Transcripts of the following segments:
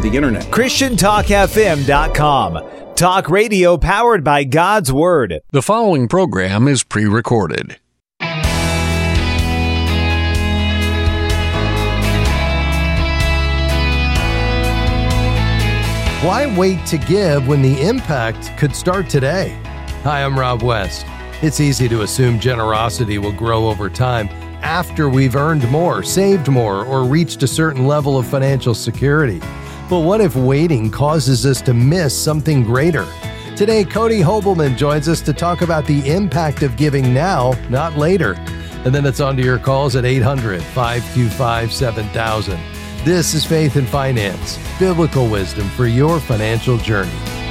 the internet. ChristianTalkFM.com. Talk radio powered by God's Word. The following program is pre-recorded. Why wait to give when the impact could start today? Hi, I'm Rob West. It's easy to assume generosity will grow over time after we've earned more, saved more, or reached a certain level of financial security. But what if waiting causes us to miss something greater? Today, Cody Hobelman joins us to talk about the impact of giving now, not later. And then it's on to your calls at 800-525-7000. This is Faith and Finance, biblical wisdom for your financial journey.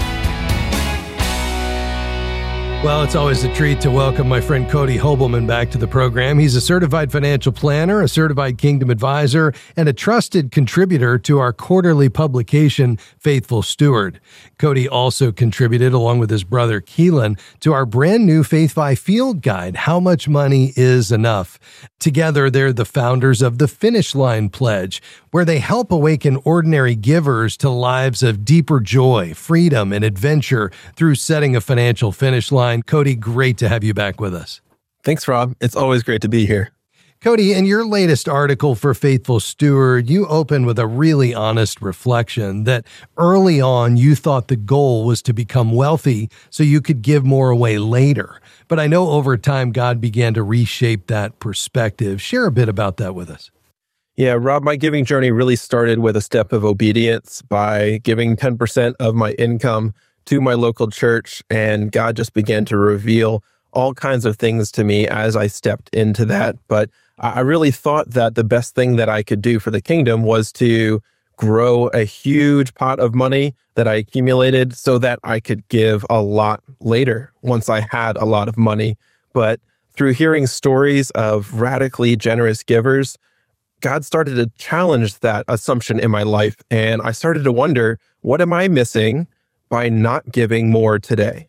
Well, it's always a treat to welcome my friend Cody Hobelman back to the program. He's a certified financial planner, a certified Kingdom advisor, and a trusted contributor to our quarterly publication, Faithful Steward. Cody also contributed, along with his brother Keelan, to our brand new Faith by Field guide, How Much Money is Enough. Together, they're the founders of the Finish Line Pledge, where they help awaken ordinary givers to lives of deeper joy, freedom, and adventure through setting a financial finish line. Cody, great to have you back with us. Thanks, Rob. It's always great to be here. Cody, in your latest article for Faithful Steward, you open with a really honest reflection that early on you thought the goal was to become wealthy so you could give more away later. But I know over time God began to reshape that perspective. Share a bit about that with us. Yeah, Rob, my giving journey really started with a step of obedience by giving 10% of my income to my local church, and God just began to reveal all kinds of things to me as I stepped into that. But I really thought that the best thing that I could do for the kingdom was to grow a huge pot of money that I accumulated so that I could give a lot later once I had a lot of money. But through hearing stories of radically generous givers, God started to challenge that assumption in my life. And I started to wonder, what am I missing by not giving more today?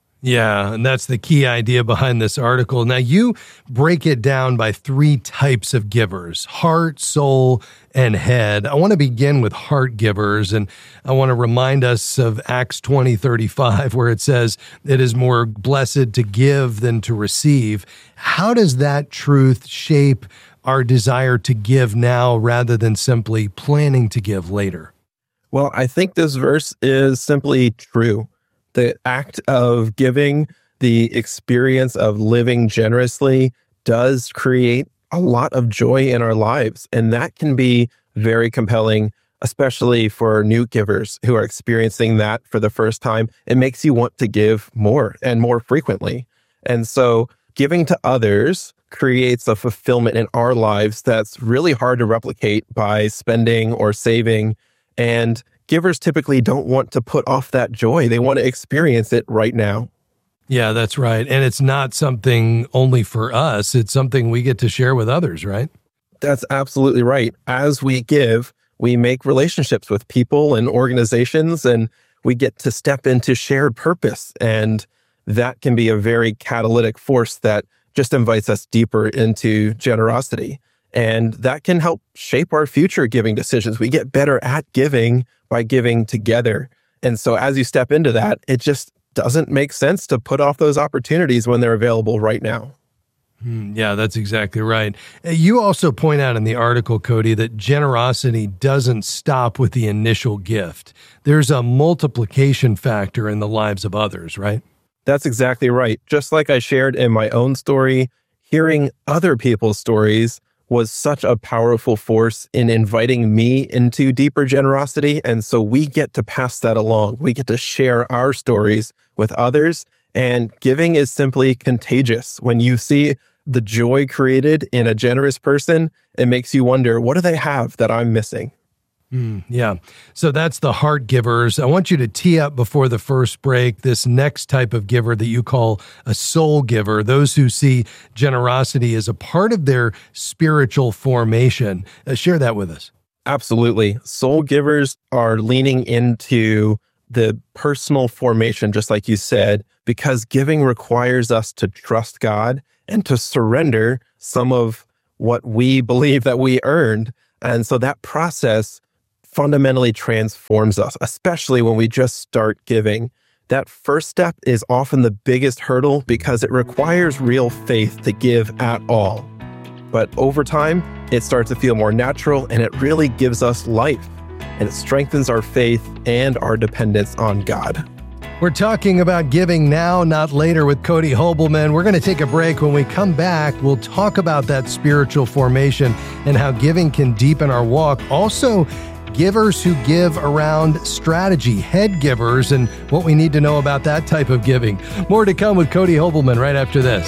Yeah, and that's the key idea behind this article. Now, you break it down by three types of givers: heart, soul, and head. I want to begin with heart givers, and I want to remind us of Acts 20:35, where it says, "It is more blessed to give than to receive." How does that truth shape our desire to give now rather than simply planning to give later? Well, I think this verse is simply true. The act of giving, the experience of living generously does create a lot of joy in our lives. And that can be very compelling, especially for new givers who are experiencing that for the first time. It makes you want to give more and more frequently. And so giving to others creates a fulfillment in our lives that's really hard to replicate by spending or saving. And givers typically don't want to put off that joy. They want to experience it right now. Yeah, that's right. And it's not something only for us. It's something we get to share with others, right? That's absolutely right. As we give, we make relationships with people and organizations, and we get to step into shared purpose. And that can be a very catalytic force that just invites us deeper into generosity. And that can help shape our future giving decisions. We get better at giving by giving together. And so as you step into that, it just doesn't make sense to put off those opportunities when they're available right now. Yeah, that's exactly right. You also point out in the article, Cody, that generosity doesn't stop with the initial gift. There's a multiplication factor in the lives of others, right? That's exactly right. Just like I shared in my own story, hearing other people's stories was such a powerful force in inviting me into deeper generosity. And so we get to pass that along. We get to share our stories with others. And giving is simply contagious. When you see the joy created in a generous person, it makes you wonder, what do they have that I'm missing? Yeah. So that's the heart givers. I want you to tee up before the first break this next type of giver that you call a soul giver, those who see generosity as a part of their spiritual formation. Share that with us. Absolutely. Soul givers are leaning into the personal formation, just like you said, because giving requires us to trust God and to surrender some of what we believe that we earned. And so that process fundamentally transforms us, especially when we just start giving. That first step is often the biggest hurdle because it requires real faith to give at all. But over time, it starts to feel more natural and it really gives us life. And it strengthens our faith and our dependence on God. We're talking about giving now, not later with Cody Hobelman. We're going to take a break. When we come back, we'll talk about that spiritual formation and how giving can deepen our walk. Also, givers who give around strategy, head givers, and what we need to know about that type of giving. More to come with Cody Hobelman right after this.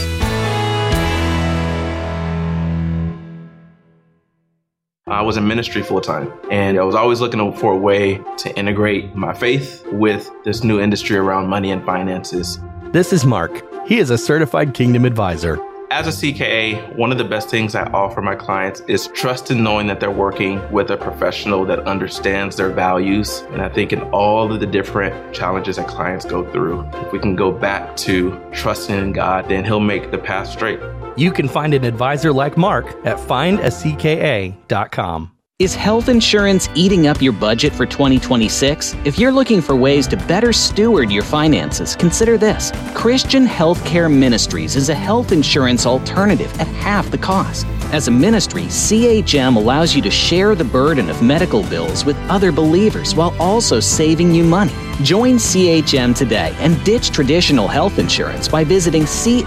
I was in ministry full time, and I was always looking for a way to integrate my faith with this new industry around money and finances. This is Mark. He is a certified Kingdom Advisor. As a CKA, one of the best things I offer my clients is trust in knowing that they're working with a professional that understands their values. And I think in all of the different challenges that clients go through, if we can go back to trusting in God, then He'll make the path straight. You can find an advisor like Mark at findacka.com. Is health insurance eating up your budget for 2026? If you're looking for ways to better steward your finances, consider this. Christian Healthcare Ministries is a health insurance alternative at half the cost. As a ministry, CHM allows you to share the burden of medical bills with other believers while also saving you money. Join CHM today and ditch traditional health insurance by visiting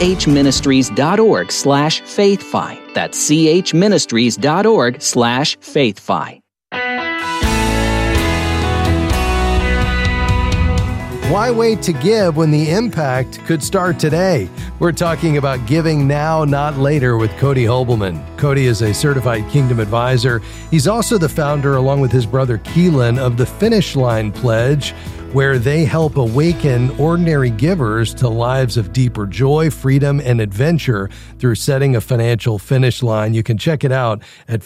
chministries.org/faithfi. That's chministries.org/faithfi. Why wait to give when the impact could start today? We're talking about giving now, not later with Cody Hobelman. Cody is a certified Kingdom Advisor. He's also the founder, along with his brother Keelan, of the Finish Line Pledge, where they help awaken ordinary givers to lives of deeper joy, freedom, and adventure through setting a financial finish line. You can check it out at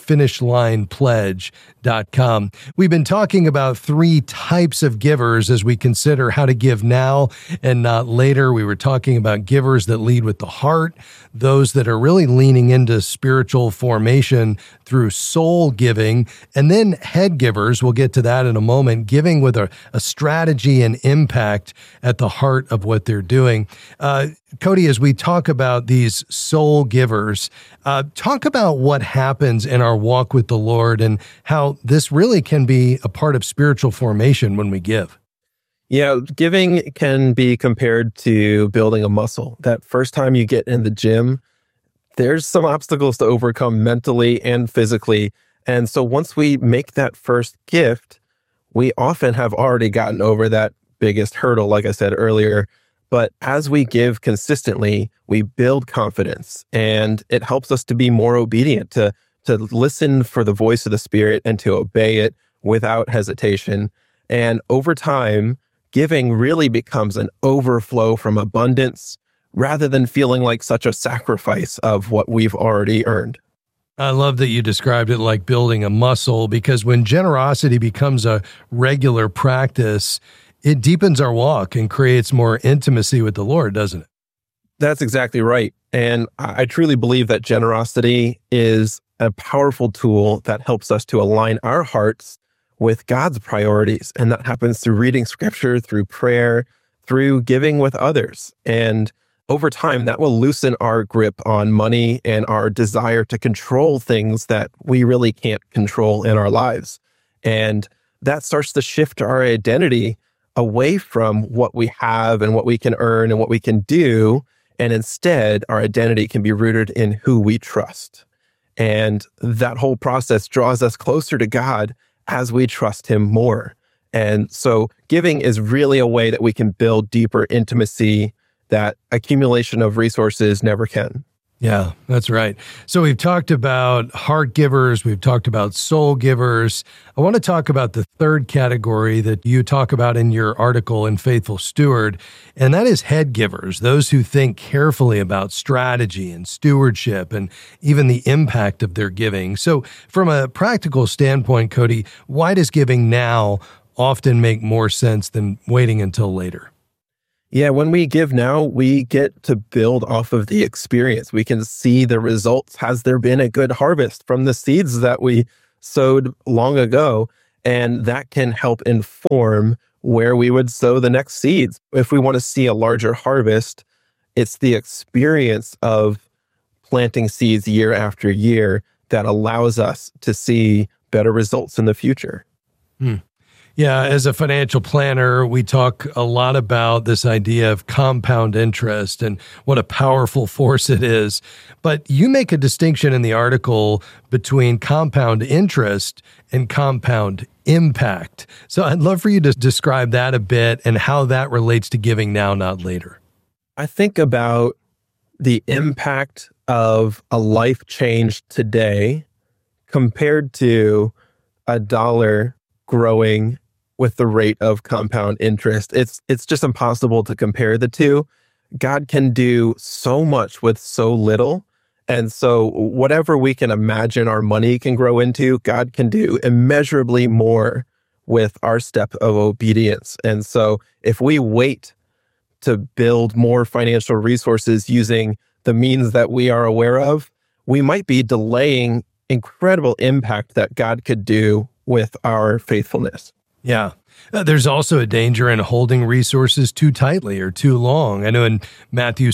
finishlinepledge.com. We've been talking about 3 types of givers as we consider how to give now and not later. We were talking about givers that lead with the heart, those that are really leaning into spiritual formation through soul giving, and then head givers, we'll get to that in a moment, giving with a strategy and impact at the heart of what they're doing. Cody, as we talk about these soul givers, talk about what happens in our walk with the Lord and how this really can be a part of spiritual formation when we give. Yeah, giving can be compared to building a muscle. That first time you get in the gym, there's some obstacles to overcome mentally and physically. And so once we make that first gift, we often have already gotten over that biggest hurdle, like I said earlier. But as we give consistently, we build confidence, and it helps us to be more obedient, to listen for the voice of the Spirit and to obey it without hesitation. And over time, giving really becomes an overflow from abundance rather than feeling like such a sacrifice of what we've already earned. I love that you described it like building a muscle, because when generosity becomes a regular practice, it deepens our walk and creates more intimacy with the Lord, doesn't it? That's exactly right. And I truly believe that generosity is a powerful tool that helps us to align our hearts with God's priorities. And that happens through reading scripture, through prayer, through giving with others. And over time, that will loosen our grip on money and our desire to control things that we really can't control in our lives. And that starts to shift our identity away from what we have and what we can earn and what we can do. And instead, our identity can be rooted in who we trust. And that whole process draws us closer to God as we trust Him more. And so giving is really a way that we can build deeper intimacy that accumulation of resources never can. Yeah, that's right. So we've talked about heart givers, we've talked about soul givers. I want to talk about the third category that you talk about in your article in Faithful Steward, and that is head givers, those who think carefully about strategy and stewardship and even the impact of their giving. So from a practical standpoint, Cody, why does giving now often make more sense than waiting until later? Yeah, when we give now, we get to build off of the experience. We can see the results. Has there been a good harvest from the seeds that we sowed long ago? And that can help inform where we would sow the next seeds. If we want to see a larger harvest, it's the experience of planting seeds year after year that allows us to see better results in the future. Yeah, as a financial planner, we talk a lot about this idea of compound interest and what a powerful force it is. But you make a distinction in the article between compound interest and compound impact. So I'd love for you to describe that a bit and how that relates to giving now, not later. I think about the impact of a life change today compared to $1 growing with the rate of compound interest. It's just impossible to compare the two. God can do so much with so little. And so whatever we can imagine our money can grow into, God can do immeasurably more with our step of obedience. And so if we wait to build more financial resources using the means that we are aware of, we might be delaying incredible impact that God could do with our faithfulness. Yeah. There's also a danger in holding resources too tightly or too long. I know in Matthew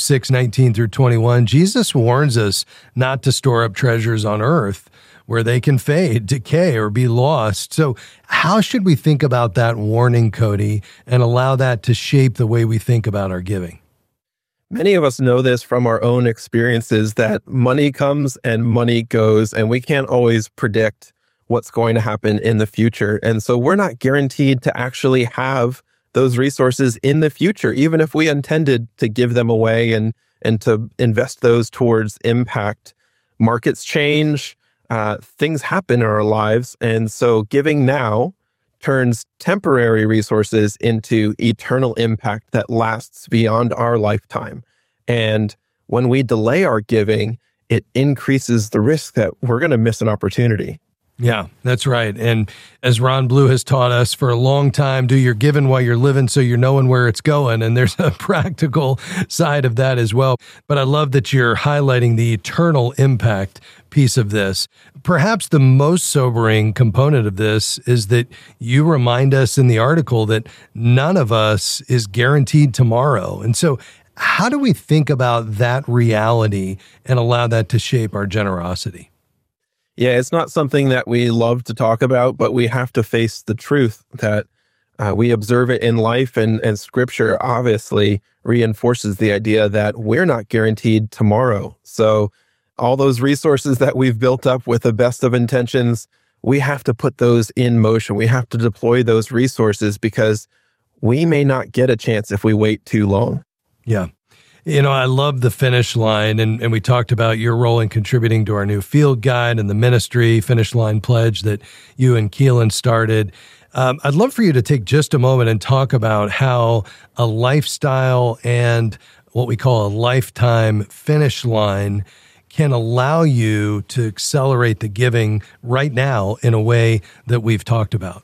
6:19-21, Jesus warns us not to store up treasures on earth where they can fade, decay, or be lost. So how should we think about that warning, Cody, and allow that to shape the way we think about our giving? Many of us know this from our own experiences that money comes and money goes, and we can't always predict what's going to happen in the future. And so we're not guaranteed to actually have those resources in the future, even if we intended to give them away and to invest those towards impact. Markets change, things happen in our lives. And so giving now turns temporary resources into eternal impact that lasts beyond our lifetime. And when we delay our giving, it increases the risk that we're going to miss an opportunity. Yeah, that's right. And as Ron Blue has taught us for a long time, do your giving while you're living so you're knowing where it's going. And there's a practical side of that as well. But I love that you're highlighting the eternal impact piece of this. Perhaps the most sobering component of this is that you remind us in the article that none of us is guaranteed tomorrow. And so how do we think about that reality and allow that to shape our generosity? Yeah, it's not something that we love to talk about, but we have to face the truth that we observe it in life, and Scripture obviously reinforces the idea that we're not guaranteed tomorrow. So all those resources that we've built up with the best of intentions, we have to put those in motion. We have to deploy those resources because we may not get a chance if we wait too long. Yeah. You know, I love the finish line, and we talked about your role in contributing to our new field guide and the ministry Finish Line Pledge that you and Keelan started. I'd love for you to take just a moment and talk about how a lifestyle and what we call a lifetime finish line can allow you to accelerate the giving right now in a way that we've talked about.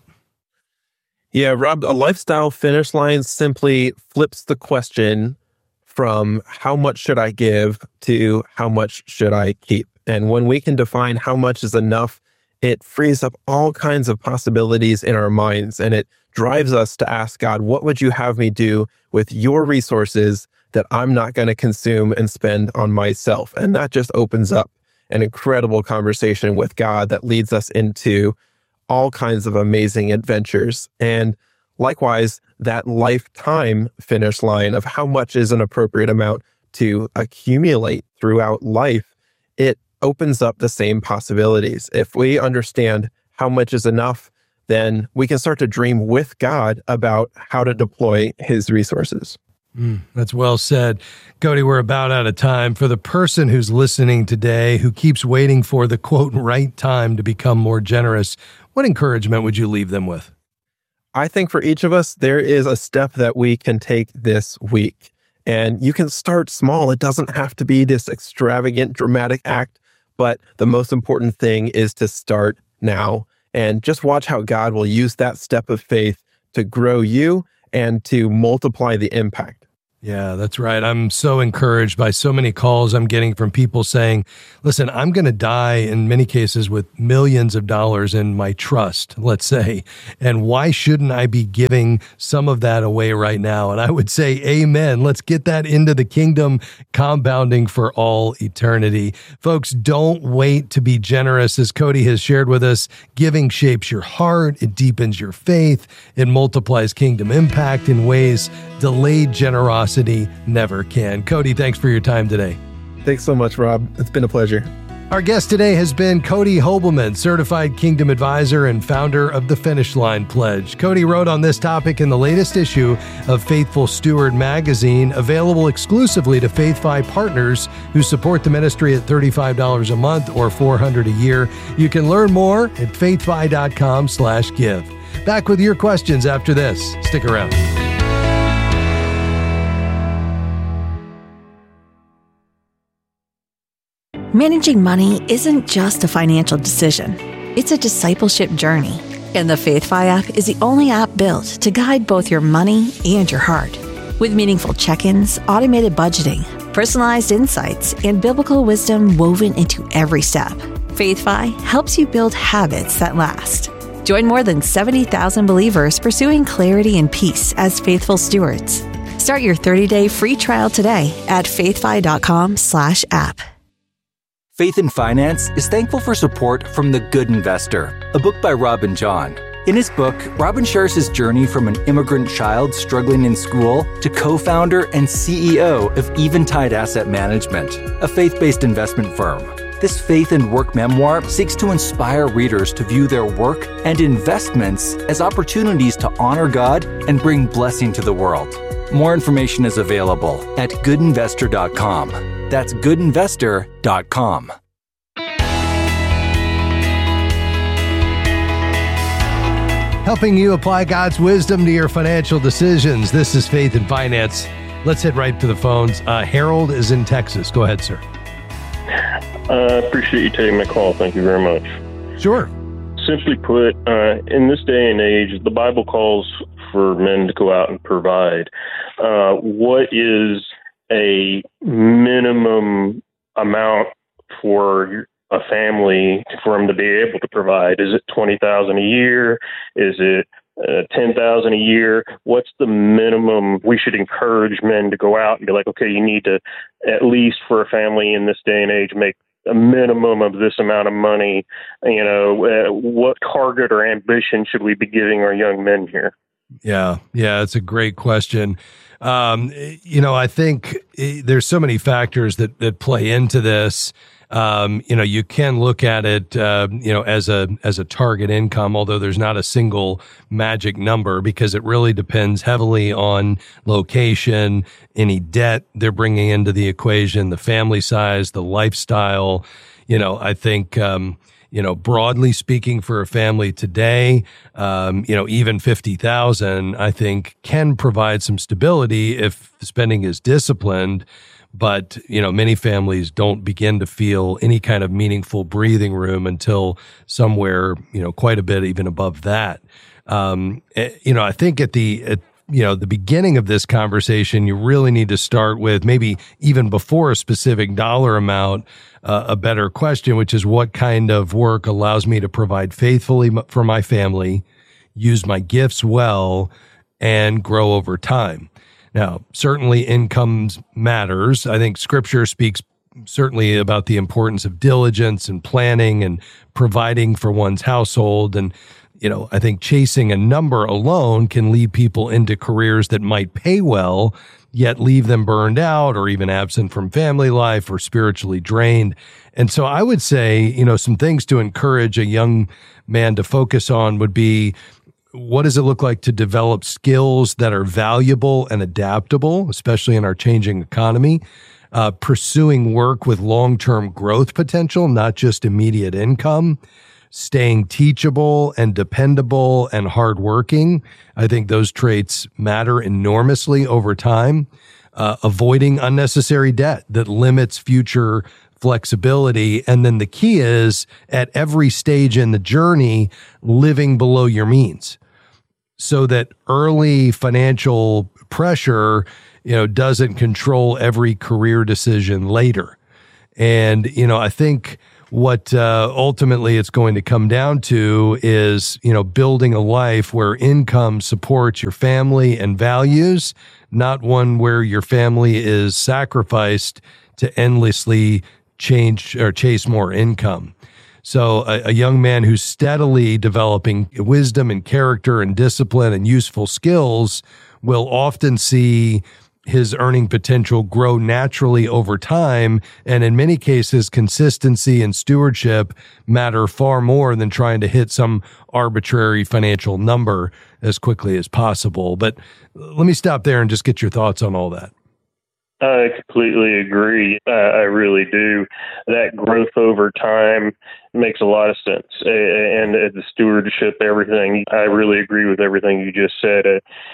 Yeah, Rob, a lifestyle finish line simply flips the question from how much should I give to how much should I keep. And when we can define how much is enough, it frees up all kinds of possibilities in our minds. And it drives us to ask God, what would you have me do with your resources that I'm not going to consume and spend on myself? And that just opens up an incredible conversation with God that leads us into all kinds of amazing adventures. And likewise, that lifetime finish line of how much is an appropriate amount to accumulate throughout life, it opens up the same possibilities. If we understand how much is enough, then we can start to dream with God about how to deploy his resources. That's well said. Cody, we're about out of time. For the person who's listening today who keeps waiting for the, quote, right time to become more generous, what encouragement would you leave them with? I think for each of us, there is a step that we can take this week. And you can start small. It doesn't have to be this extravagant, dramatic act. But the most important thing is to start now and just watch how God will use that step of faith to grow you and to multiply the impact. Yeah, that's right. I'm so encouraged by so many calls I'm getting from people saying, listen, I'm going to die in many cases with millions of dollars in my trust, let's say. And why shouldn't I be giving some of that away right now? And I would say, amen. Let's get that into the kingdom, compounding for all eternity. Folks, don't wait to be generous. As Cody has shared with us, giving shapes your heart. It deepens your faith. It multiplies kingdom impact in ways delayed generosity never can. Cody, thanks for your time today. Thanks so much, Rob. It's been a pleasure. Our guest today has been Cody Hobelman, Certified Kingdom Advisor and founder of the Finish Line Pledge. Cody wrote on this topic in the latest issue of Faithful Steward magazine, available exclusively to FaithFi partners who support the ministry at $35 a month or $400 a year. You can learn more at faithfi.com/give. Back with your questions after this. Stick around. Managing money isn't just a financial decision. It's a discipleship journey. And the FaithFi app is the only app built to guide both your money and your heart. With meaningful check-ins, automated budgeting, personalized insights, and biblical wisdom woven into every step, FaithFi helps you build habits that last. Join more than 70,000 believers pursuing clarity and peace as faithful stewards. Start your 30-day free trial today at faithfi.com/app. Faith in Finance is thankful for support from The Good Investor, a book by Robin John. In his book, Robin shares his journey from an immigrant child struggling in school to co-founder and CEO of Eventide Asset Management, a faith-based investment firm. This faith and work memoir seeks to inspire readers to view their work and investments as opportunities to honor God and bring blessing to the world. More information is available at goodinvestor.com. That's goodinvestor.com. Helping you apply God's wisdom to your financial decisions. This is Faith in Finance. Let's head right to the phones. Harold is in Texas. Go ahead, sir. I appreciate you taking my call. Thank you very much. Sure. Simply put, in this day and age, the Bible calls for men to go out and provide. What is a minimum amount for a family for them to be able to provide? Is it $20,000 a year? Is it $10,000 a year? What's the minimum we should encourage men to go out and be like, okay, you need to, at least for a family in this day and age, make a minimum of this amount of money? What target or ambition should we be giving our young men here? Yeah, it's a great question. I think there's so many factors that play into this. You can look at it, as a target income, although there's not a single magic number because it really depends heavily on location, any debt they're bringing into the equation, the family size, the lifestyle. I think, broadly speaking, for a family today, even 50,000, I think can provide some stability if spending is disciplined. But, many families don't begin to feel any kind of meaningful breathing room until somewhere, quite a bit even above that. I think at the beginning of this conversation, you really need to start with, maybe even before a specific dollar amount, a better question, which is what kind of work allows me to provide faithfully for my family, use my gifts well, and grow over time. Now, certainly income matters. I think Scripture speaks certainly about the importance of diligence and planning and providing for one's household. And, I think chasing a number alone can lead people into careers that might pay well, yet leave them burned out or even absent from family life or spiritually drained. And so I would say, some things to encourage a young man to focus on would be, what does it look like to develop skills that are valuable and adaptable, especially in our changing economy? Pursuing work with long-term growth potential, not just immediate income. Staying teachable and dependable and hardworking. I think those traits matter enormously over time. Avoiding unnecessary debt that limits future flexibility. And then the key is, at every stage in the journey, living below your means. so that early financial pressure, doesn't control every career decision later. And, I think what ultimately it's going to come down to is, building a life where income supports your family and values, not one where your family is sacrificed to endlessly change or chase more income. So a young man who's steadily developing wisdom and character and discipline and useful skills will often see his earning potential grow naturally over time. And in many cases, consistency and stewardship matter far more than trying to hit some arbitrary financial number as quickly as possible. But let me stop there and just get your thoughts on all that. I completely agree. I really do. That growth over time makes a lot of sense. And the stewardship, everything, I really agree with everything you just said.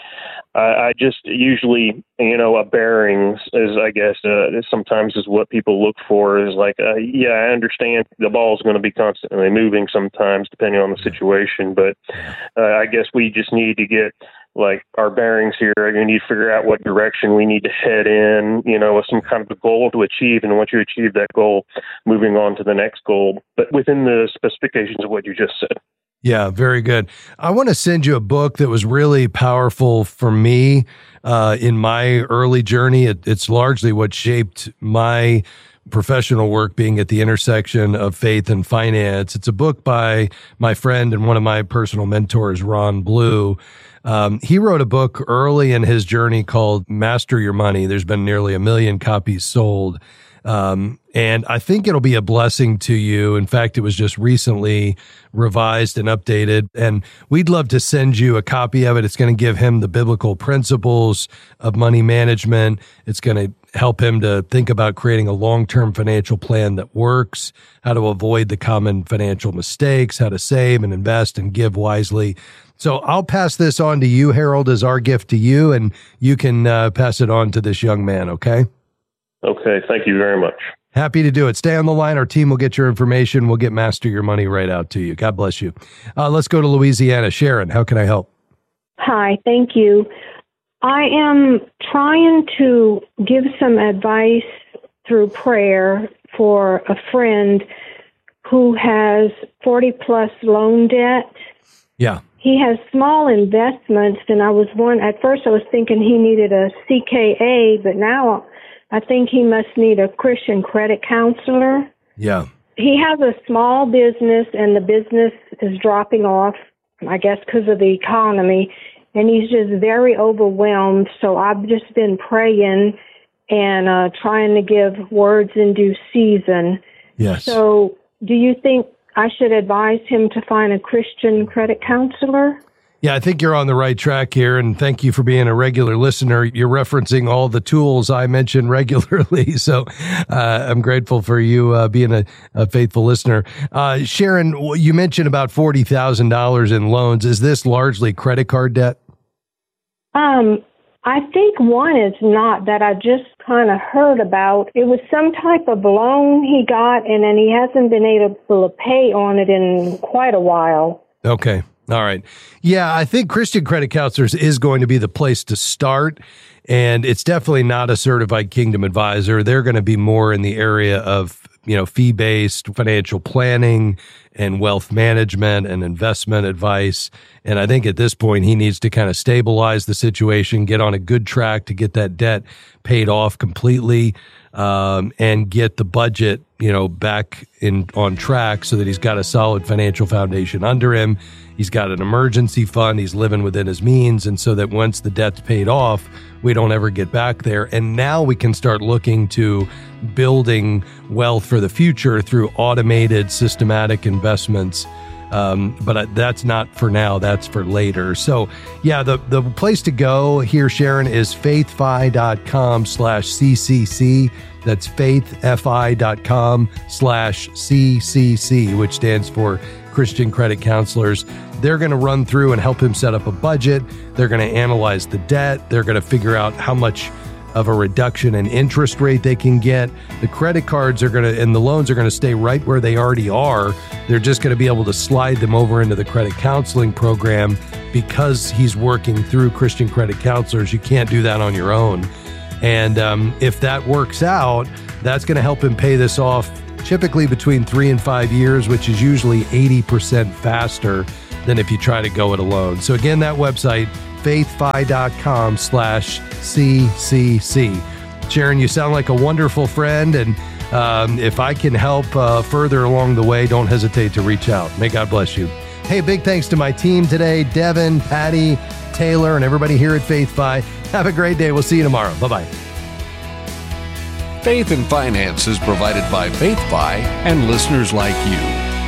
I just usually, a bearings is, I guess, sometimes is what people look for is like, I understand the ball is going to be constantly moving sometimes depending on the situation. But I guess we just need to get like our bearings here. We need to figure out what direction we need to head in, with some kind of a goal to achieve. And once you achieve that goal, moving on to the next goal, but within the specifications of what you just said. Yeah, very good. I want to send you a book that was really powerful for me in my early journey. It's largely what shaped my professional work, being at the intersection of faith and finance. It's a book by my friend and one of my personal mentors, Ron Blue. He wrote a book early in his journey called Master Your Money. There's been nearly 1 million copies sold. And I think it'll be a blessing to you. In fact, it was just recently revised and updated, and we'd love to send you a copy of it. It's going to give him the biblical principles of money management. It's going to help him to think about creating a long-term financial plan that works, how to avoid the common financial mistakes, how to save and invest and give wisely. So I'll pass this on to you, Harold, as our gift to you, and you can pass it on to this young man, okay? Okay, thank you very much. Happy to do it. Stay on the line. Our team will get your information. We'll get Master Your Money right out to you. God bless you. Let's go to Louisiana. Sharon, how can I help? Hi, thank you. I am trying to give some advice through prayer for a friend who has 40-plus loan debt. Yeah. He has small investments, and at first I was thinking he needed a CKA, but now I think he must need a Christian credit counselor. Yeah. He has a small business, and the business is dropping off, I guess, because of the economy, and he's just very overwhelmed. So I've just been praying and trying to give words in due season. Yes. So do you think I should advise him to find a Christian credit counselor? Yeah, I think you're on the right track here, and thank you for being a regular listener. You're referencing all the tools I mention regularly, so I'm grateful for you being a faithful listener. Sharon, you mentioned about $40,000 in loans. Is this largely credit card debt? I think one is not that I just kind of heard about. It was some type of loan he got, and then he hasn't been able to pay on it in quite a while. Okay. All right. Yeah, I think Christian Credit Counselors is going to be the place to start, and it's definitely not a certified Kingdom advisor. They're going to be more in the area of, fee-based financial planning and wealth management and investment advice. And I think at this point, he needs to kind of stabilize the situation, get on a good track to get that debt paid off completely, and get the budget, back on track so that he's got a solid financial foundation under him. He's got an emergency fund. He's living within his means. And so that once the debt's paid off, we don't ever get back there. And now we can start looking to building wealth for the future through automated, systematic investments. But that's not for now. That's for later. So yeah, the place to go here, Sharon, is faithfi.com/CCC. That's faithfi.com/CCC, which stands for Christian Credit Counselors. They're going to run through and help him set up a budget. They're going to analyze the debt. They're going to figure out how much of a reduction in interest rate they can get. The credit cards are going to, and the loans are going to stay right where they already are. They're just going to be able to slide them over into the credit counseling program because he's working through Christian credit counselors. You can't do that on your own. And if that works out, that's going to help him pay this off typically between 3 and 5 years, which is usually 80% faster than if you try to go it alone. So again, that website, faithfi.com/CCC. Sharon, you sound like a wonderful friend, and if I can help further along the way, don't hesitate to reach out. May God bless you. Hey, big thanks to my team today, Devin, Patty, Taylor, and everybody here at FaithFi. Have a great day. We'll see you tomorrow. Bye-bye. Faith and Finance is provided by FaithFi and listeners like you.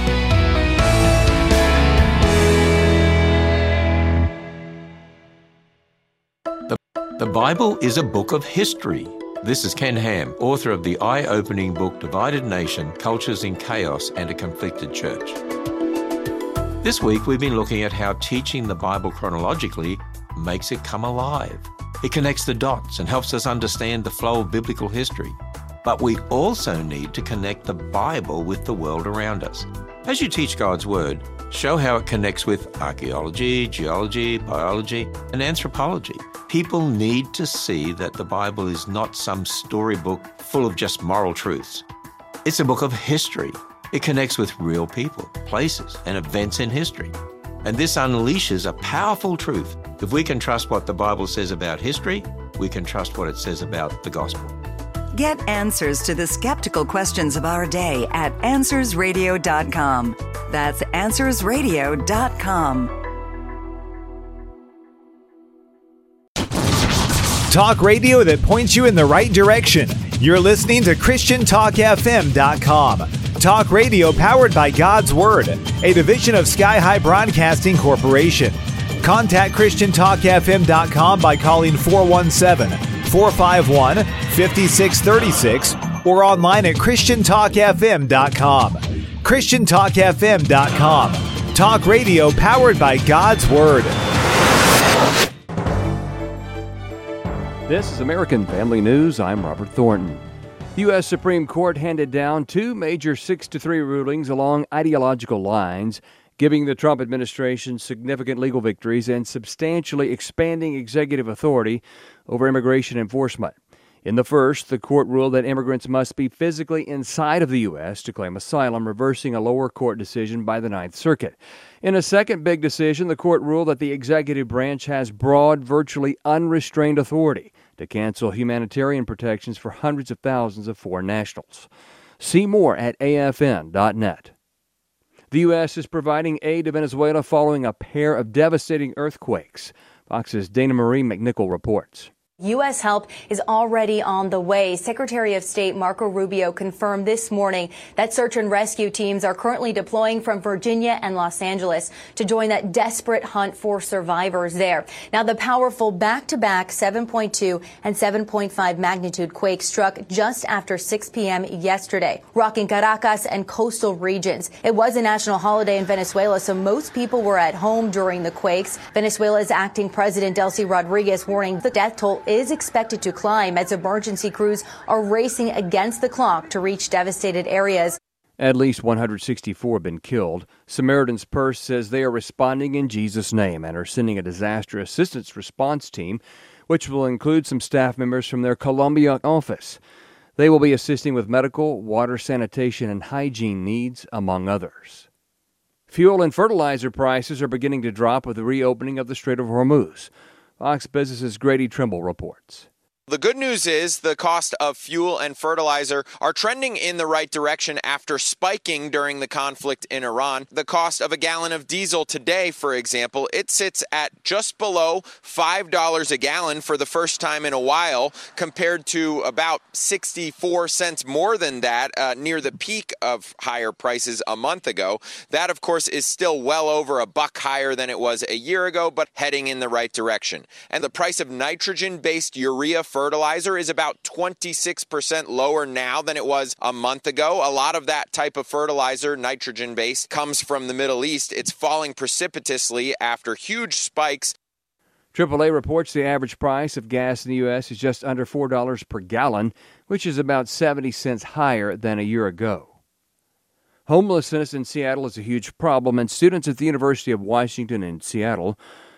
The Bible is a book of history. This is Ken Ham, author of the eye-opening book Divided Nation, Cultures in Chaos and a Conflicted Church. This week we've been looking at how teaching the Bible chronologically makes it come alive. It connects the dots and helps us understand the flow of biblical history. But we also need to connect the Bible with the world around us. As you teach God's Word, show how it connects with archaeology, geology, biology, and anthropology. People need to see that the Bible is not some storybook full of just moral truths. It's a book of history. It connects with real people, places, and events in history. And this unleashes a powerful truth. If we can trust what the Bible says about history, we can trust what it says about the gospel. Get answers to the skeptical questions of our day at AnswersRadio.com. That's AnswersRadio.com. Talk radio that points you in the right direction. You're listening to ChristianTalkFM.com. Talk radio powered by God's Word, a division of Sky High Broadcasting Corporation. Contact ChristianTalkFM.com by calling 417-451-5636 or online at ChristianTalkFM.com. ChristianTalkFM.com. Talk radio powered by God's Word. This is American Family News. I'm Robert Thornton. The U.S. Supreme Court handed down two major 6-3 rulings along ideological lines, giving the Trump administration significant legal victories and substantially expanding executive authority over immigration enforcement. In the first, the court ruled that immigrants must be physically inside of the U.S. to claim asylum, reversing a lower court decision by the Ninth Circuit. In a second big decision, the court ruled that the executive branch has broad, virtually unrestrained authority to cancel humanitarian protections for hundreds of thousands of foreign nationals. See more at afn.net. The U.S. is providing aid to Venezuela following a pair of devastating earthquakes. Fox's Dana Marie McNichol reports. U.S. help is already on the way. Secretary of State Marco Rubio confirmed this morning that search and rescue teams are currently deploying from Virginia and Los Angeles to join that desperate hunt for survivors there. Now, the powerful back-to-back 7.2 and 7.5 magnitude quake struck just after 6 p.m. yesterday, rocking Caracas and coastal regions. It was a national holiday in Venezuela, so most people were at home during the quakes. Venezuela's acting president, Delcy Rodriguez, warning the death toll is expected to climb as emergency crews are racing against the clock to reach devastated areas. At least 164 have been killed. Samaritan's Purse says they are responding in Jesus' name and are sending a disaster assistance response team, which will include some staff members from their Colombia office. They will be assisting with medical, water, sanitation, and hygiene needs, among others. Fuel and fertilizer prices are beginning to drop with the reopening of the Strait of Hormuz. Fox Business's Grady Trimble reports. The good news is the cost of fuel and fertilizer are trending in the right direction after spiking during the conflict in Iran. The cost of a gallon of diesel today, for example, it sits at just below $5 a gallon for the first time in a while, compared to about 64 cents more than that near the peak of higher prices a month ago. That, of course, is still well over $1 higher than it was a year ago, but heading in the right direction. And the price of nitrogen-based urea fertilizer is about 26% lower now than it was a month ago. A lot of that type of fertilizer, nitrogen-based, comes from the Middle East. It's falling precipitously after huge spikes. AAA reports the average price of gas in the U.S. is just under $4 per gallon, which is about 70 cents higher than a year ago. Homelessness in Seattle is a huge problem, and students at the University of Washington in Seattle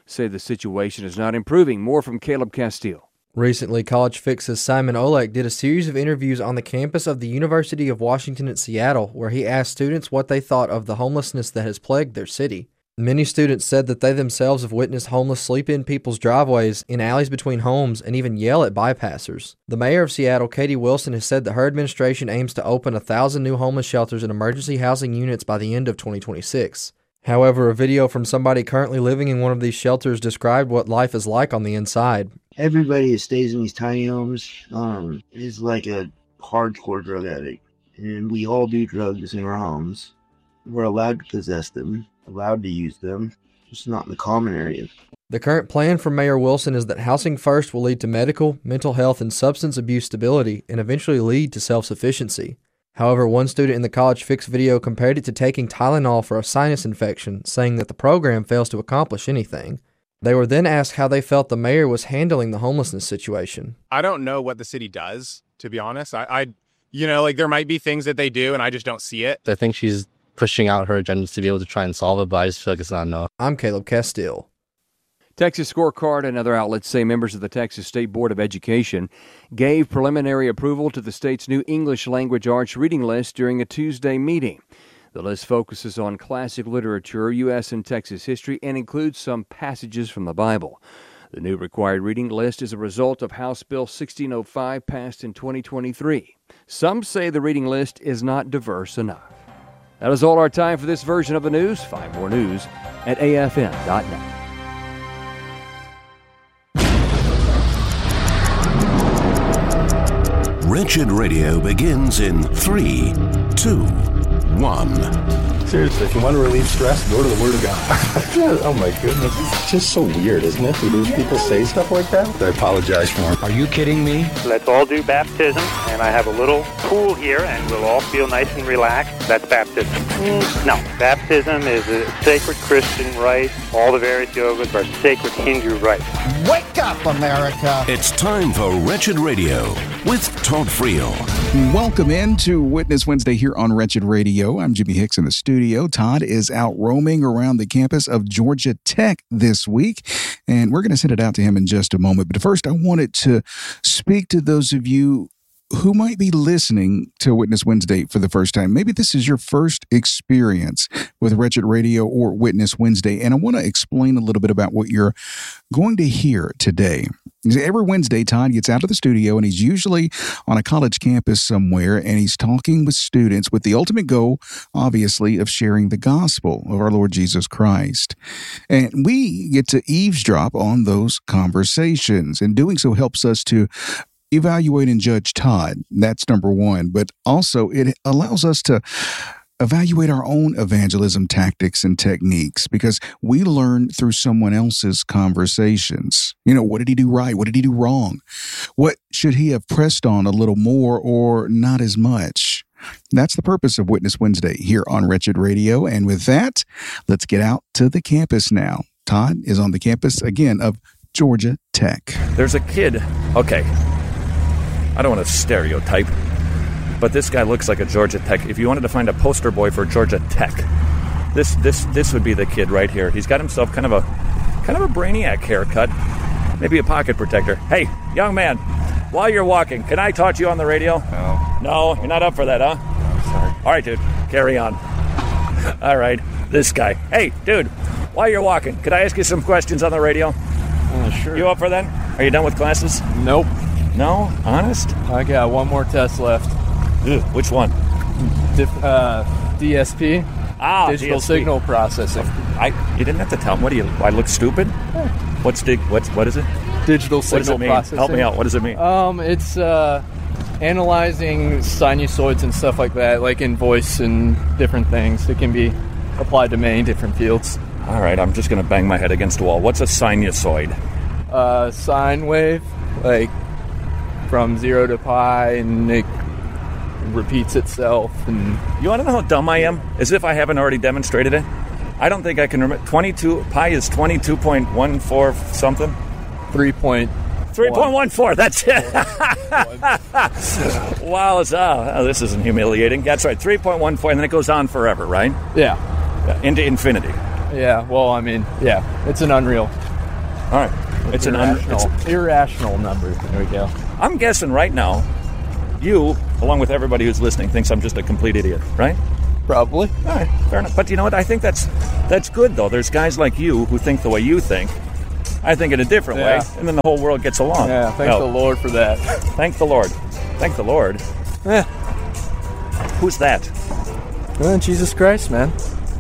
say the situation is not improving. More from Caleb Castile. Recently, College Fix's Simon Olek did a series of interviews on the campus of the University of Washington at Seattle, where he asked students what they thought of the homelessness that has plagued their city. Many students said that they themselves have witnessed homeless sleep in people's driveways, in alleys between homes, and even yell at bypassers. The mayor of Seattle, Katie Wilson, has said that her administration aims to open 1,000 new homeless shelters and emergency housing units by the end of 2026. However, a video from somebody currently living in one of these shelters described what life is like on the inside. Everybody that stays in these tiny homes is like a hardcore drug addict, and we all do drugs in our homes. We're allowed to possess them, allowed to use them, just not in the common areas. The current plan from Mayor Wilson is that Housing First will lead to medical, mental health, and substance abuse stability, and eventually lead to self-sufficiency. However, one student in the College Fix video compared it to taking Tylenol for a sinus infection, saying that the program fails to accomplish anything. They were then asked how they felt the mayor was handling the homelessness situation. I don't know what the city does, to be honest. I there might be things that they do, and I just don't see it. I think she's pushing out her agendas to be able to try and solve it, but I just feel like it's not enough. I'm Caleb Castile. Texas Scorecard and other outlets say members of the Texas State Board of Education gave preliminary approval to the state's new English language arts reading list during a Tuesday meeting. The list focuses on classic literature, U.S. and Texas history, and includes some passages from the Bible. The new required reading list is a result of House Bill 1605 passed in 2023. Some say the reading list is not diverse enough. That is all our time for this version of the news. Find more news at afn.net. Wretched Radio begins in 3, 2, 1. Seriously, if you want to relieve stress, go to the Word of God. Oh my goodness. It's just so weird, isn't it? People say stuff like that. I apologize for them. Are you kidding me? Let's all do baptism, and I have a little pool here, and we'll all feel nice and relaxed. That's baptism. No, baptism is a sacred Christian rite. All the various yogas are sacred Hindu rites. Wake up, America! It's time for Wretched Radio with Todd Friel. Welcome into Witness Wednesday here on Wretched Radio. I'm Jimmy Hicks in the studio. Todd is out roaming around the campus of Georgia Tech this week, and we're going to send it out to him in just a moment. But first, I wanted to speak to those of you who might be listening to Witness Wednesday for the first time. Maybe this is your first experience with Wretched Radio or Witness Wednesday, and I want to explain a little bit about what you're going to hear today. Every Wednesday, Todd gets out of the studio, and he's usually on a college campus somewhere, and he's talking with students with the ultimate goal, obviously, of sharing the gospel of our Lord Jesus Christ. And we get to eavesdrop on those conversations, and doing so helps us to evaluate and judge Todd. That's number one. But also, it allows us to evaluate our own evangelism tactics and techniques, because we learn through someone else's conversations. You know, what did he do right? What did he do wrong? What should he have pressed on a little more or not as much? That's the purpose of Witness Wednesday here on Wretched Radio. And with that, let's get out to the campus now. Todd is on the campus again of Georgia Tech. There's a kid. Okay. I don't want to stereotype, but this guy looks like a Georgia Tech. If you wanted to find a poster boy for Georgia Tech, this would be the kid right here. He's got himself kind of a brainiac haircut, maybe a pocket protector. Hey, young man, while you're walking, can I talk to you on the radio? No, you're not up for that, huh? No, sorry. All right, dude, carry on. All right, this guy. Hey, dude, while you're walking, could I ask you some questions on the radio? Sure. You up for that? Are you done with classes? Nope. No? Honest? I got one more test left. Ugh, which one? DSP. Digital DSP. Signal Processing. You didn't have to tell me. What do I look stupid? What is it? Digital What does Signal it mean? Processing. Help me out. What does it mean? It's analyzing sinusoids and stuff like that, like in voice and different things. It can be applied to many different fields. All right, I'm just going to bang my head against the wall. What's a sinusoid? Sine wave, like from 0 to pi, and it repeats itself. And you want to know how dumb I am? As if I haven't already demonstrated it. I don't think I can remember. Pi is 22.14 something. 3.14. That's it. Wow, this isn't humiliating. That's right. 3.14, and then it goes on forever, right? Yeah. Into infinity. Yeah. Well, I mean, yeah. It's an unreal All right. It's an irrational number. There we go. I'm guessing right now, you, along with everybody who's listening, thinks I'm just a complete idiot, right? Probably. All right, fair enough. But you know what? I think that's good, though. There's guys like you who think the way you think. I think in a different way, and then the whole world gets along. Yeah, thank the Lord for that. Thank the Lord. Thank the Lord. Yeah. Who's that? Jesus Christ, man.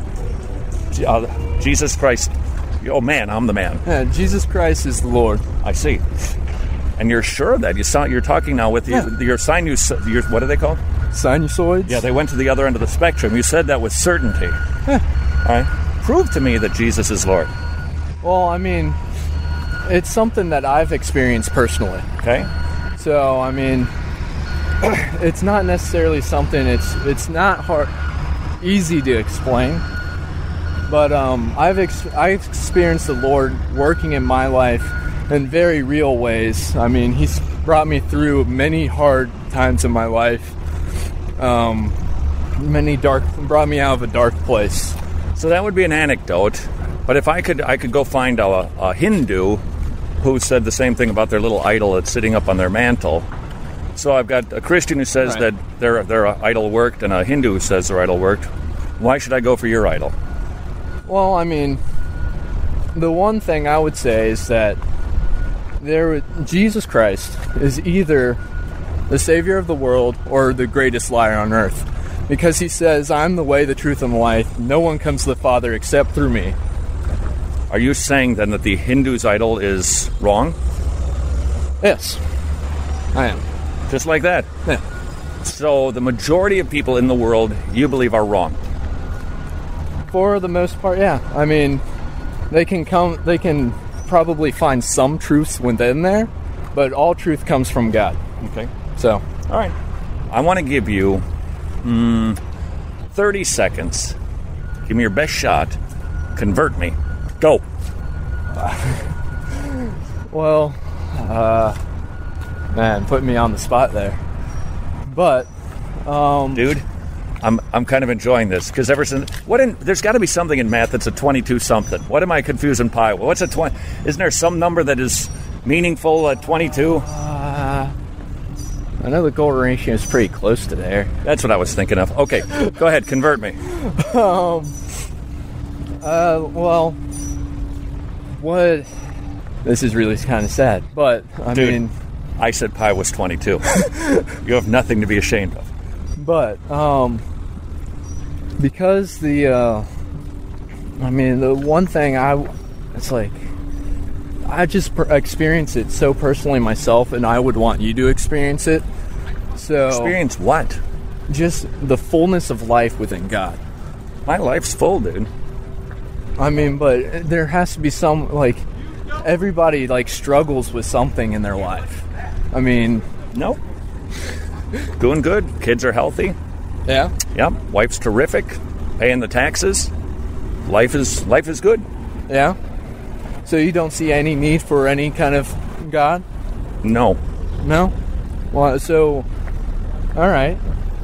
Jesus Christ. Oh, man, I'm the man. Yeah, Jesus Christ is the Lord. I see. And you're sure of that? You're talking now with your what are they called? Sinusoids? Yeah, they went to the other end of the spectrum. You said that with certainty. Yeah. All right. Prove to me that Jesus is Lord. Well, I mean, it's something that I've experienced personally. Okay. So, I mean, it's not necessarily something, it's not easy to explain. But I've experienced the Lord working in my life in very real ways. I mean, He's brought me through many hard times in my life. Brought me out of a dark place. So that would be an anecdote. But if I could go find a Hindu who said the same thing about their little idol that's sitting up on their mantle. So I've got a Christian who says that their idol worked, and a Hindu who says their idol worked. Why should I go for your idol? Well, I mean, the one thing I would say is that Jesus Christ is either the Savior of the world or the greatest liar on earth. Because He says, I'm the way, the truth, and the life. No one comes to the Father except through me. Are you saying then that the Hindu's idol is wrong? Yes, I am. Just like that? Yeah. So the majority of people in the world, you believe, are wrong? For the most part, yeah. I mean, they can probably find some truths within there, but all truth comes from God. Okay. So, all right. I want to give you 30 seconds. Give me your best shot. Convert me. Go. Well, man, put me on the spot there. But, dude, I'm kind of enjoying this because there's got to be something in math that's a 22 something. What am I confusing pi with? What's a 20? Isn't there some number that is meaningful at 22? I know the golden ratio is pretty close to there. That's what I was thinking of. Okay, go ahead, convert me. Well, what? This is really kind of sad, but I mean, I said pi was 22. You have nothing to be ashamed of. But because the one thing I just experience it so personally myself, and I would want you to experience it. So experience what? Just the fullness of life within God. My life's full, dude. I mean, but there has to be some, everybody, struggles with something in their life. I mean... Nope. Doing good. Kids are healthy. Yeah? Yep. Wife's terrific. Paying the taxes. Life is good. Yeah? So you don't see any need for any kind of God? No. No? Well, so... Alright.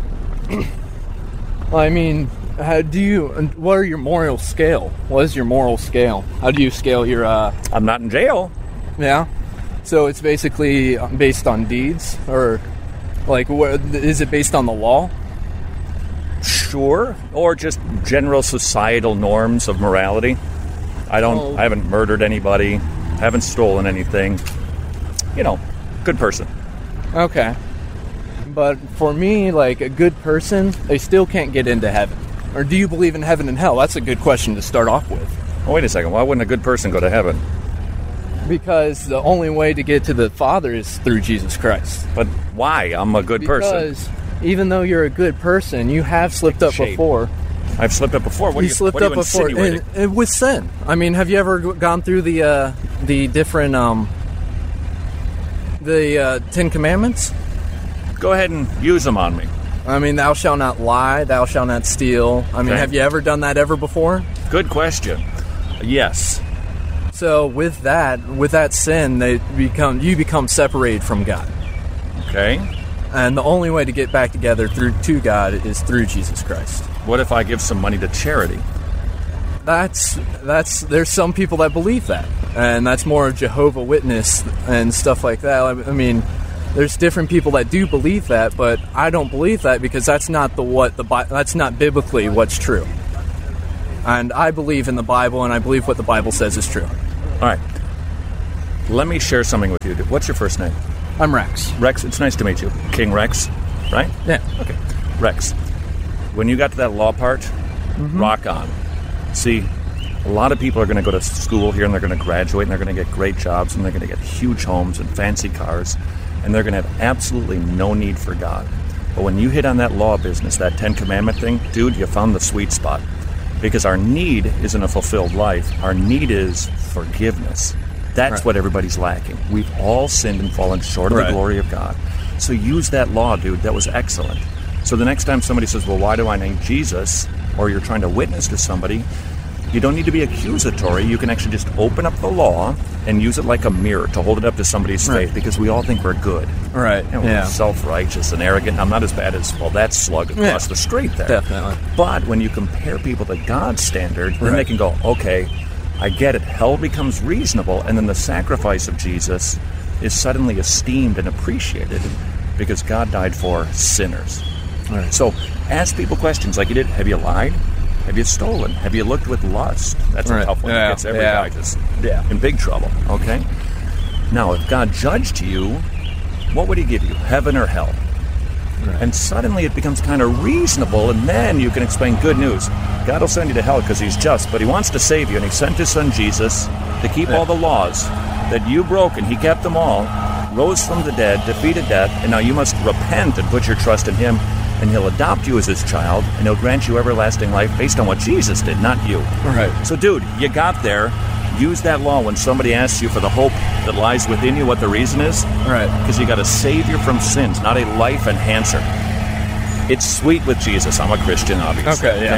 Well, I mean... what are your moral scale? What is your moral scale? How do you scale your, I'm not in jail. Yeah? So it's basically based on deeds? Or, is it based on the law? Sure. Or just general societal norms of morality. I haven't murdered anybody. Haven't stolen anything. Good person. Okay. But for me, a good person, they still can't get into heaven. Or do you believe in heaven and hell? That's a good question to start off with. Oh, wait a second. Why wouldn't a good person go to heaven? Because the only way to get to the Father is through Jesus Christ. But why? I'm a good person. Because even though you're a good person, you have slipped up before. I've slipped up before? What are you insinuating? And with sin. I mean, have you ever gone through the different, the 10 Commandments? Go ahead and use them on me. I mean, thou shalt not lie, thou shalt not steal. I mean, Have you ever done that ever before? Good question. Yes. So with that sin, you become separated from God. Okay. And the only way to get back together to God is through Jesus Christ. What if I give some money to charity? There's some people that believe that. and that's more of Jehovah's Witness and stuff like that. I mean, there's different people that do believe that, but I don't believe that because that's not that's not biblically what's true. And I believe in the Bible, and I believe what the Bible says is true. All right. Let me share something with you. What's your first name? I'm Rex. Rex, it's nice to meet you. King Rex, right? Yeah. Okay. Rex, when you got to that law part, rock on. See, a lot of people are going to go to school here, and they're going to graduate, and they're going to get great jobs, and they're going to get huge homes and fancy cars, and they're going to have absolutely no need for God. But when you hit on that law business, that 10 Commandment thing, dude, you found the sweet spot. Because our need isn't a fulfilled life. Our need is forgiveness. That's what everybody's lacking. We've all sinned and fallen short of the glory of God. So use that law, dude. That was excellent. So the next time somebody says, well, why do I name Jesus? Or you're trying to witness to somebody, you don't need to be accusatory. You can actually just open up the law and use it like a mirror to hold it up to somebody's faith, because we all think we're good. Right. And we're self-righteous and arrogant. I'm not as bad as, well, that slug across the street there. Definitely. But when you compare people to God's standard, then they can go, okay, I get it. Hell becomes reasonable, and then the sacrifice of Jesus is suddenly esteemed and appreciated because God died for sinners. Right. So ask people questions like you did. Have you lied? Have you stolen? Have you looked with lust? That's a tough one. It gets every guy just in big trouble, okay? Now, if God judged you, what would he give you? Heaven or hell? Right. And suddenly it becomes kind of reasonable, and then you can explain good news. God will send you to hell because he's just, but he wants to save you, and he sent his son Jesus to keep all the laws that you broke, and he kept them all, rose from the dead, defeated death, and now you must repent and put your trust in him, and he'll adopt you as his child, and he'll grant you everlasting life based on what Jesus did, not you. Right. So, dude, you got there. Use that law when somebody asks you for the hope that lies within you, what the reason is. Right. Because you got a savior from sins, not a life enhancer. It's sweet with Jesus. I'm a Christian, obviously. Okay,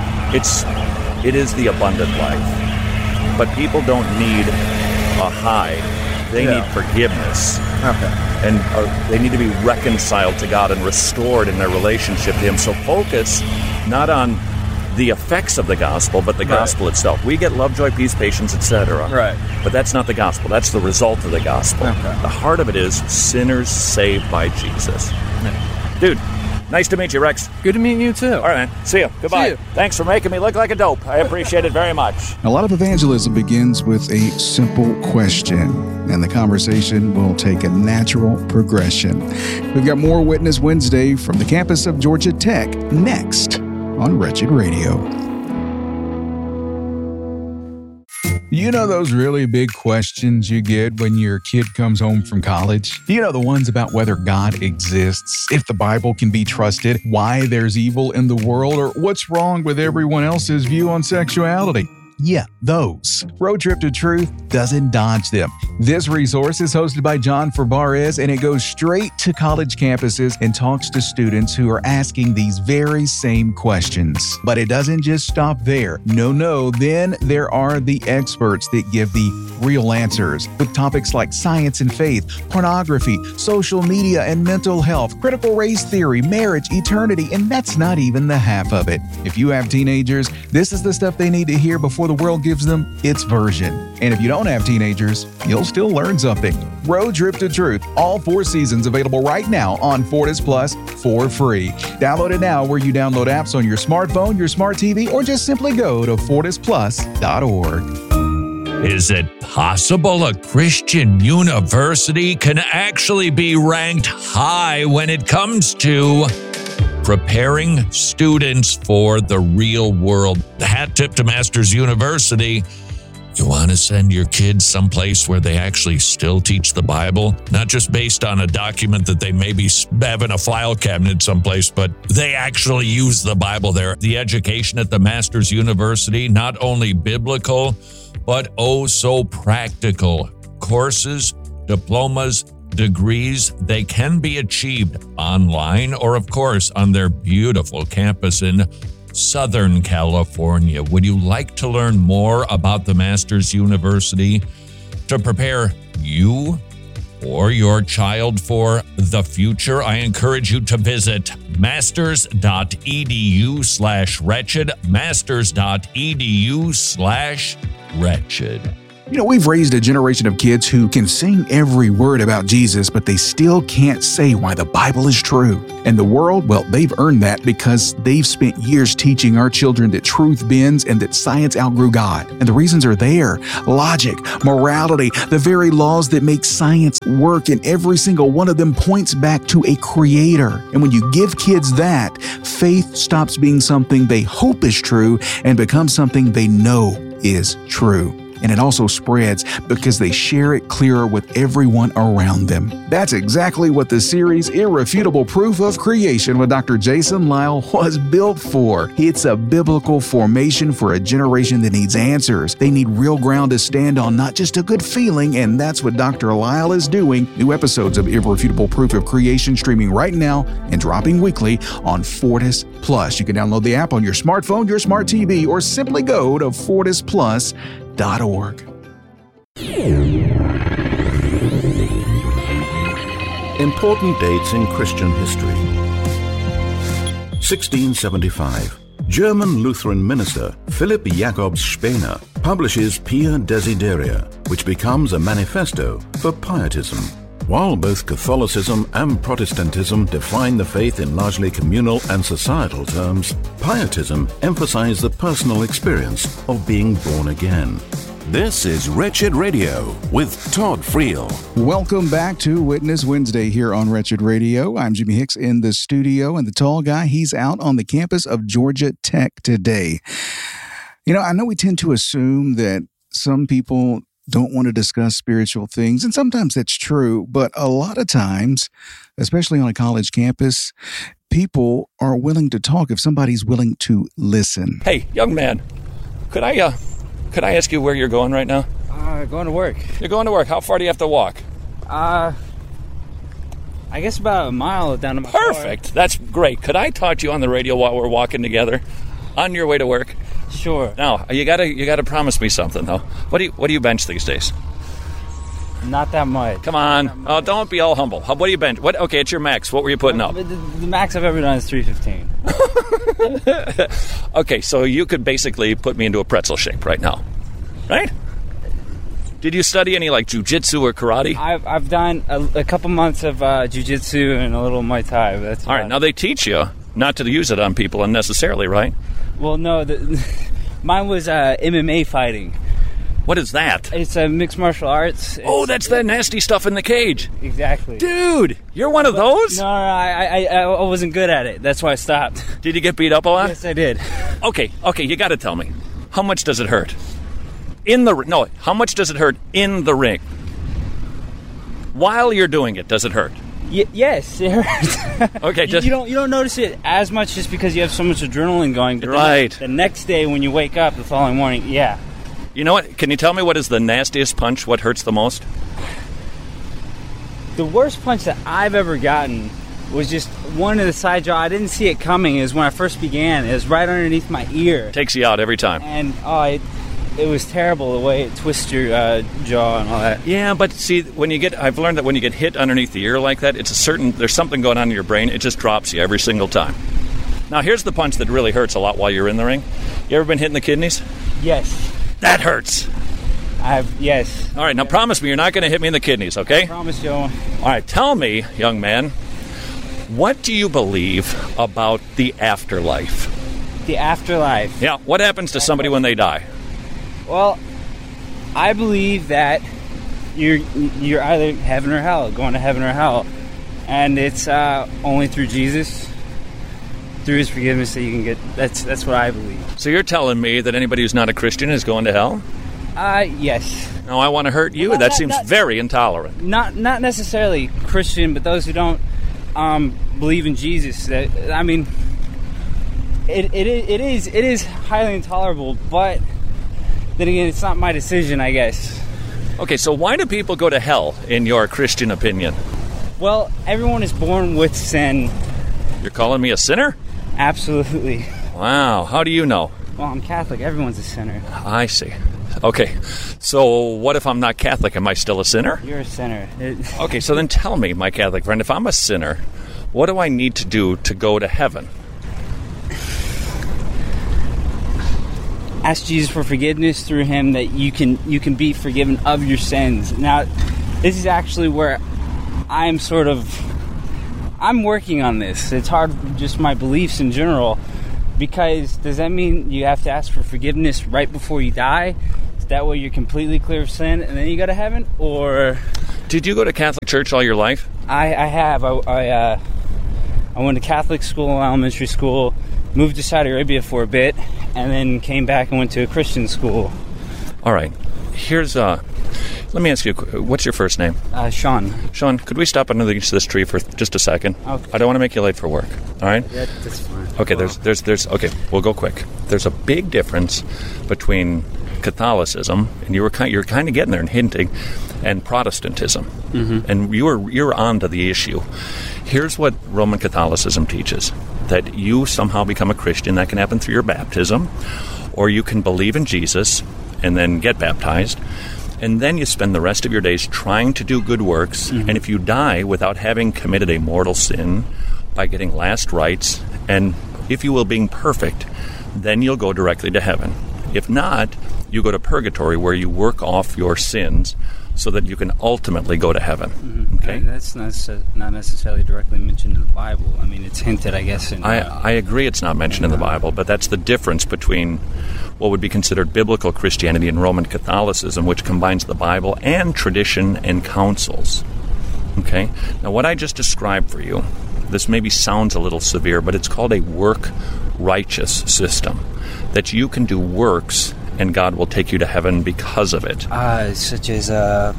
yeah. It is the abundant life. But people don't need a high. They need forgiveness. Okay. And they need to be reconciled to God and restored in their relationship to him. So focus not on the effects of the gospel, but the gospel itself. We get love, joy, peace, patience, etc. Right. But that's not the gospel. That's the result of the gospel. Okay. The heart of it is sinners saved by Jesus. Dude, nice to meet you, Rex. Good to meet you, too. All right, man. See you. Goodbye. See you. Thanks for making me look like a dope. I appreciate it very much. A lot of evangelism begins with a simple question, and the conversation will take a natural progression. We've got more Witness Wednesday from the campus of Georgia Tech next on Wretched Radio. You know those really big questions you get when your kid comes home from college? You know the ones about whether God exists, if the Bible can be trusted, why there's evil in the world, or what's wrong with everyone else's view on sexuality? Yeah, those. Road Trip to Truth doesn't dodge them. This resource is hosted by John Ferbarez, and it goes straight to college campuses and talks to students who are asking these very same questions. But it doesn't just stop there. No. Then there are the experts that give the real answers with topics like science and faith, pornography, social media and mental health, critical race theory, marriage, eternity, and that's not even the half of it. If you have teenagers, this is the stuff they need to hear before the world gives them its version. And if you don't have teenagers, you'll still learn something. Road Trip to Truth, all 4 seasons available right now on Fortis Plus for free. Download it now where you download apps on your smartphone, your smart TV, or just simply go to fortisplus.org. Is it possible a Christian university can actually be ranked high when it comes to preparing students for the real world? The hat tip to Masters University. You want to send your kids someplace where they actually still teach the Bible, not just based on a document that they maybe have in a file cabinet someplace, but they actually use the Bible there. The education at the Masters University, not only biblical, but oh so practical. Courses, diplomas, degrees, they can be achieved online or, of course, on their beautiful campus in Southern California. Would you like to learn more about the Masters University to prepare you or your child for the future? I encourage you to visit masters.edu/wretched, masters.edu/wretched. You know, we've raised a generation of kids who can sing every word about Jesus, but they still can't say why the Bible is true. And the world, well, they've earned that because they've spent years teaching our children that truth bends and that science outgrew God. And the reasons are there. Logic, morality, the very laws that make science work, and every single one of them points back to a creator. And when you give kids that, faith stops being something they hope is true and becomes something they know is true. And it also spreads because they share it clearer with everyone around them. That's exactly what the series Irrefutable Proof of Creation with Dr. Jason Lisle was built for. It's a biblical formation for a generation that needs answers. They need real ground to stand on, not just a good feeling, and that's what Dr. Lisle is doing. New episodes of Irrefutable Proof of Creation streaming right now and dropping weekly on Fortis Plus. You can download the app on your smartphone, your smart TV, or simply go to FortisPlus.org. Important dates in Christian history. 1675. German Lutheran minister Philipp Jakob Spener publishes Pia Desideria, which becomes a manifesto for pietism. While both Catholicism and Protestantism define the faith in largely communal and societal terms, pietism emphasizes the personal experience of being born again. This is Wretched Radio with Todd Friel. Welcome back to Witness Wednesday here on Wretched Radio. I'm Jimmy Hicks in the studio, and the tall guy, he's out on the campus of Georgia Tech today. You know, I know we tend to assume that some people don't want to discuss spiritual things, and sometimes that's true, but a lot of times, especially on a college campus, people are willing to talk if somebody's willing to listen. Hey, young man, could I ask you where you're going right now? Going to work. You're going to work. How far do you have to walk? I guess about a mile down to my Perfect. car. That's great. Could I talk to you on the radio while we're walking together on your way to work? Sure. Now, you gotta promise me something, though. What do you bench these days? Not that much. Come on. Oh, don't be all humble. What do you bench? Okay, it's your max. What were you putting up? The max I've ever done is 315. Okay, so you could basically put me into a pretzel shape right now, right? Did you study any like jiu-jitsu or karate? I've done a couple months of jiu-jitsu and a little Muay Thai. But that's all right. Now they teach you not to use it on people unnecessarily, right? Well, no. Mine was MMA fighting. What is that? It's mixed martial arts. That's that nasty stuff in the cage. Exactly. Dude, you're one of those? No, I wasn't good at it. That's why I stopped. Did you get beat up a lot? Yes, I did. Okay, you got to tell me. How much does it hurt? How much does it hurt in the ring? While you're doing it, does it hurt? Yes, it hurts. Okay, you don't notice it as much just because you have so much adrenaline going. But right. The next day when you wake up the following morning, yeah. You know what? Can you tell me what is the nastiest punch? What hurts the most? The worst punch that I've ever gotten was just one in the side jaw. I didn't see it coming. It was when I first began. It was right underneath my ear. Takes you out every time. And it was terrible the way it twists your jaw and all that. Yeah, but see, I've learned that when you get hit underneath the ear like that, there's something going on in your brain. It just drops you every single time. Now, here's the punch that really hurts a lot while you're in the ring. You ever been hit in the kidneys? Yes. That hurts. Yes. All right, now promise me you're not going to hit me in the kidneys, okay? I promise, Joe. All right, tell me, young man, what do you believe about the afterlife? The afterlife? Yeah, what happens to somebody when they die? Well, I believe that you're either heaven or hell, going to heaven or hell. And it's only through Jesus, through his forgiveness that you can get. That's what I believe. So you're telling me that anybody who's not a Christian is going to hell? Yes. No, I want to hurt you? That seems very intolerant. Not necessarily Christian, but those who don't believe in Jesus. It is highly intolerable, but then again, it's not my decision, I guess. Okay, so why do people go to hell, in your Christian opinion? Well, everyone is born with sin. You're calling me a sinner? Absolutely. Wow, how do you know? Well, I'm Catholic. Everyone's a sinner. I see. Okay, so what if I'm not Catholic? Am I still a sinner? You're a sinner. Okay, so then tell me, my Catholic friend, if I'm a sinner, what do I need to do to go to heaven? ask Jesus for forgiveness through him, that you can be forgiven of your sins. Now, this is actually where I'm working on this. It's hard, just my beliefs in general, because does that mean you have to ask for forgiveness right before you die? Is that way you're completely clear of sin and then you go to heaven? Or did you go to Catholic church all your life? I have. I went to Catholic school, elementary school, moved to Saudi Arabia for a bit, and then came back and went to a Christian school. All right. Here's let me ask you, what's your first name? Sean. Sean, could we stop under this tree for just a second? Okay. I don't want to make you late for work. All right? Yeah, that's fine. Okay, there's okay, we'll go quick. There's a big difference between Catholicism, and you're kind of getting there and hinting, and Protestantism. Mm-hmm. And you're on to the issue. Here's what Roman Catholicism teaches: that you somehow become a Christian. That can happen through your baptism, or you can believe in Jesus and then get baptized, and then you spend the rest of your days trying to do good works. Mm-hmm. And if you die without having committed a mortal sin, by getting last rites, and if you will, being perfect, then you'll go directly to heaven. If not, you go to purgatory, where you work off your sins so that you can ultimately go to heaven. Mm-hmm. Okay? That's not necessarily directly mentioned in the Bible. I mean, it's hinted, I guess. I agree it's not mentioned in the Bible, but that's the difference between what would be considered biblical Christianity and Roman Catholicism, which combines the Bible and tradition and councils. Okay? Now, what I just described for you, this maybe sounds a little severe, but it's called a work-righteous system, that you can do works and God will take you to heaven because of it. Such as the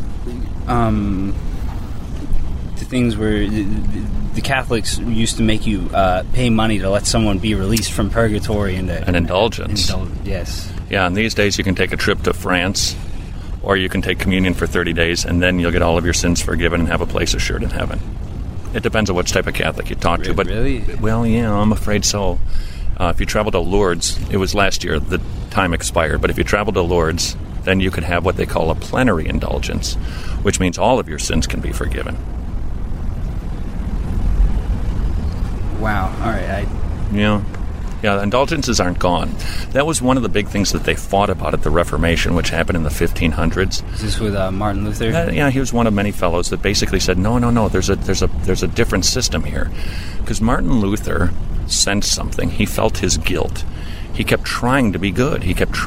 things where the Catholics used to make you pay money to let someone be released from purgatory and an indulgence. Yes. Yeah, and these days you can take a trip to France, or you can take communion for 30 days, and then you'll get all of your sins forgiven and have a place assured in heaven. It depends on which type of Catholic you talk to. But really? Well, yeah, I'm afraid so. If you travel to Lourdes, it was last year, the time expired, but if you travel to Lourdes, then you could have what they call a plenary indulgence, which means all of your sins can be forgiven. Wow. All right. Yeah, indulgences aren't gone. That was one of the big things that they fought about at the Reformation, which happened in the 1500s. Is this with Martin Luther? Yeah, he was one of many fellows that basically said, no, there's a different system here. Because Martin Luther sensed something. He felt his guilt. He kept trying to be good.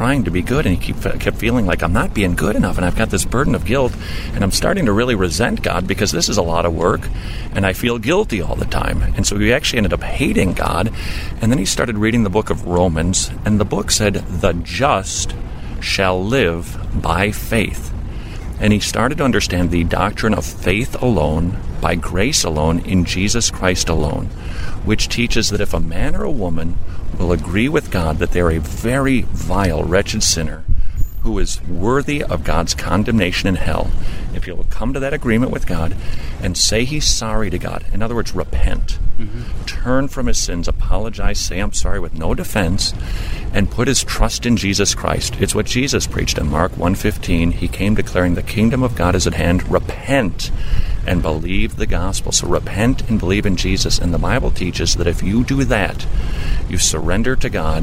And he kept feeling like, I'm not being good enough, and I've got this burden of guilt, and I'm starting to really resent God because this is a lot of work, and I feel guilty all the time. And so he actually ended up hating God, and then he started reading the book of Romans, and the book said, the just shall live by faith. And he started to understand the doctrine of faith alone, by grace alone, in Jesus Christ alone, which teaches that if a man or a woman will agree with God that they're a very vile, wretched sinner who is worthy of God's condemnation in hell, if he will come to that agreement with God and say he's sorry to God, in other words, repent, turn from his sins, apologize, say I'm sorry with no defense, and put his trust in Jesus Christ. It's what Jesus preached in Mark 1:15. He came declaring the kingdom of God is at hand. Repent and believe the gospel. So repent and believe in Jesus. And the Bible teaches that if you do that, you surrender to God,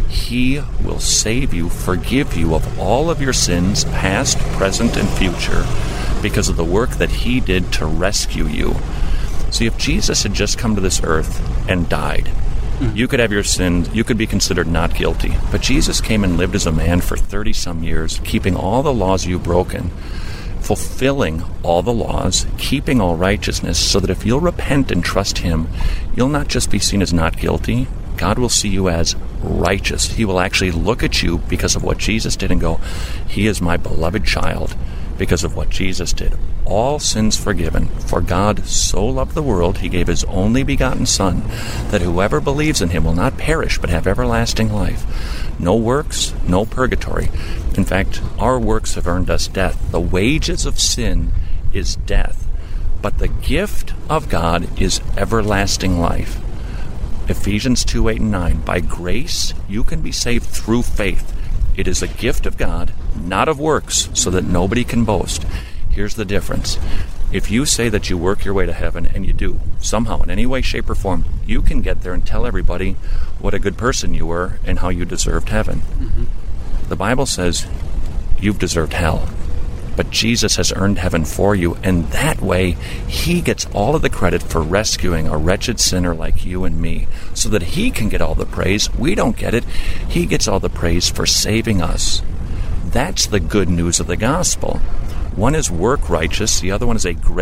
he will save you, forgive you of all of your sins, past, present, and future, because of the work that he did to rescue you. See, if Jesus had just come to this earth and died, you could have your sins, you could be considered not guilty. But Jesus came and lived as a man for 30-some years, keeping all the laws you've broken, fulfilling all the laws, keeping all righteousness, so that if you'll repent and trust him, you'll not just be seen as not guilty, God will see you as righteous. He will actually look at you because of what Jesus did and go, he is my beloved child because of what Jesus did. All sins forgiven. For God so loved the world, he gave his only begotten Son, that whoever believes in him will not perish but have everlasting life. No works, no purgatory. In fact, our works have earned us death. The wages of sin is death, but the gift of God is everlasting life. Ephesians 2:8-9. By grace you can be saved through faith. It is a gift of God, not of works, so that nobody can boast. Here's the difference. If you say that you work your way to heaven, and you do, somehow, in any way, shape, or form, you can get there and tell everybody what a good person you were and how you deserved heaven. The Bible says you've deserved hell, but Jesus has earned heaven for you, and that way, he gets all of the credit for rescuing a wretched sinner like you and me, so that he can get all the praise. We don't get it. He gets all the praise for saving us. That's the good news of the gospel. One is work righteous, the other one is a grace